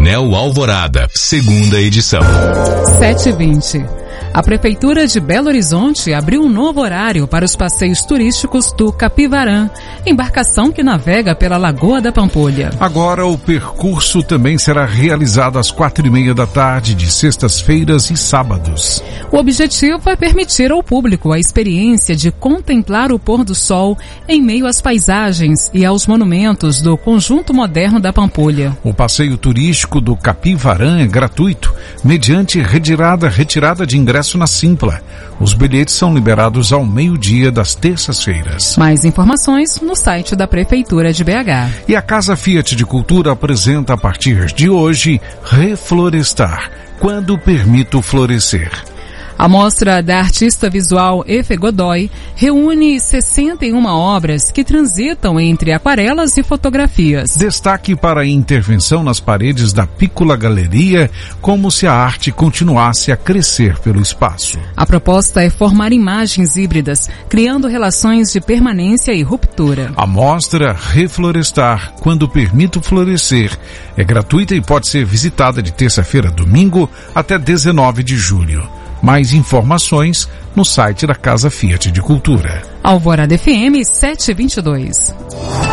Anel Alvorada, segunda edição. 7h20. A Prefeitura de Belo Horizonte abriu um novo horário para os passeios turísticos do Capivarã, embarcação que navega pela Lagoa da Pampulha. Agora o percurso também será realizado às 4h30 da tarde, de sextas-feiras e sábados. O objetivo é permitir ao público a experiência de contemplar o pôr do sol em meio às paisagens e aos monumentos do Conjunto Moderno da Pampulha. O passeio turístico do Capivarã é gratuito, mediante retirada de ingresso na Simpla. Os bilhetes são liberados ao meio-dia das terças-feiras. Mais informações no site da Prefeitura de BH. E a Casa Fiat de Cultura apresenta a partir de hoje Reflorestar, quando permito florescer. A mostra da artista visual Efe Godoy reúne 61 obras que transitam entre aquarelas e fotografias. Destaque para a intervenção nas paredes da Piccola Galeria, como se a arte continuasse a crescer pelo espaço. A proposta é formar imagens híbridas, criando relações de permanência e ruptura. A mostra Reflorestar, quando permito florescer, é gratuita e pode ser visitada de terça-feira a domingo até 19 de julho. Mais informações no site da Casa Fiat de Cultura. Alvorada FM 722.